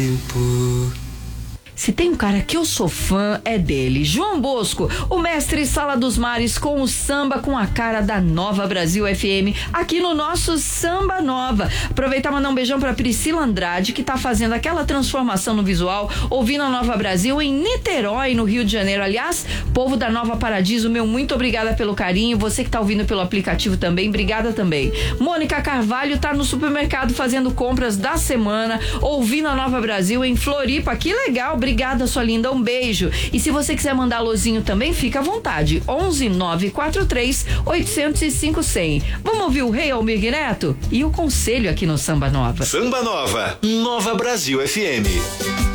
Se tem um cara que eu sou fã, é dele. João Bosco, o mestre Sala dos Mares com o samba com a cara da Nova Brasil FM, aqui no nosso Samba Nova. Aproveitar e mandar um beijão pra Priscila Andrade, que tá fazendo aquela transformação no visual, ouvindo a Nova Brasil em Niterói, no Rio de Janeiro. Aliás, povo da Nova Paradiso, meu muito obrigada pelo carinho. Você que tá ouvindo pelo aplicativo também, obrigada também. Mônica Carvalho tá no supermercado fazendo compras da semana, ouvindo a Nova Brasil em Floripa. Que legal, obrigada, sua linda, um beijo. E se você quiser mandar alôzinho também, fica à vontade. 11 943 805 100. Vamos ouvir o Rei Almir Neto e o conselho aqui no Samba Nova. Samba Nova, Nova Brasil FM.